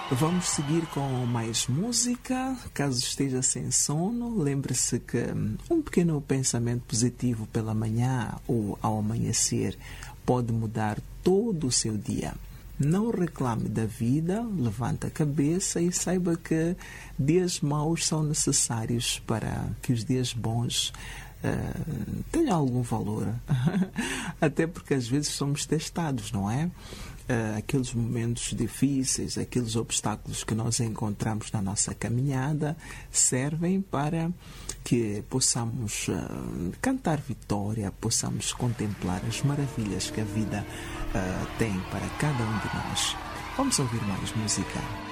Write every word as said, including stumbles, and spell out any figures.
Vamos seguir com mais música. Caso esteja sem sono, lembre-se que um pequeno pensamento positivo pela manhã ou ao amanhecer pode mudar todo o seu dia. Não reclame da vida, levante a cabeça e saiba que dias maus são necessários para que os dias bons uh, tenham algum valor. Até porque às vezes somos testados, não é? Uh, aqueles momentos difíceis, aqueles obstáculos que nós encontramos na nossa caminhada servem para que possamos uh, cantar vitória, possamos contemplar as maravilhas que a vida uh, tem para cada um de nós. Vamos ouvir mais música.